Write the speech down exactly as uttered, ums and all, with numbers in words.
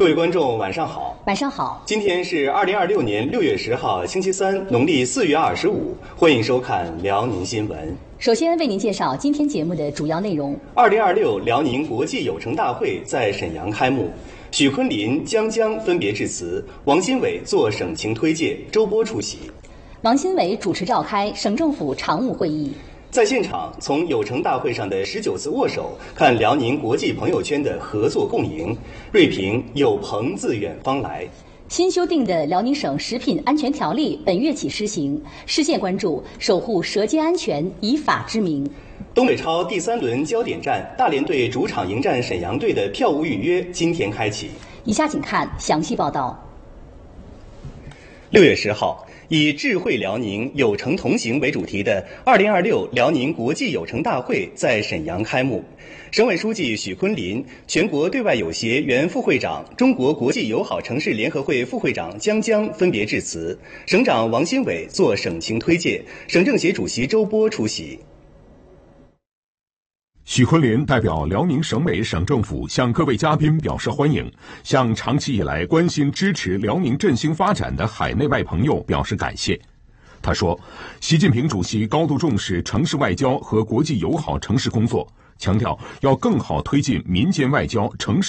各位观众，晚上好。 晚上好。 今天是二零二六年六月十号，星期三，农历四月二十五。欢迎收看辽宁新闻。 首先为您介绍今天节目的主要内容。 二零二六辽宁国际有成大会在沈阳开幕，许昆林、江江分别致辞，王新伟作省情推介，周波出席。 王新伟主持召开省政府常务会议。 在现场，从有成大会上的十九次握手，看辽宁国际朋友圈的合作共赢。锐评有朋自远方来。 新修订的辽宁省食品安全条例本月起施行，市县关注守护舌尖安全，以法之名。 东北超第三轮焦点战，大连队主场迎战沈阳队的票务预约今天开启。 以下请看详细报道。 六月十号，以智慧辽宁有成同行为主题的二零二六辽宁国际有成大会在沈阳开幕。省委书记许昆林、全国对外友协原副会长、中国国际友好城市联合会副会长江江分别致辞，省长王新伟作省情推介，省政协主席周波出席。 许昆林代表辽宁省委省政府向各位嘉宾表示欢迎，向长期以来关心支持辽宁振兴发展的海内外朋友表示感谢。他说，习近平主席高度重视城市外交和国际友好城市工作，强调要更好推进民间外交、城市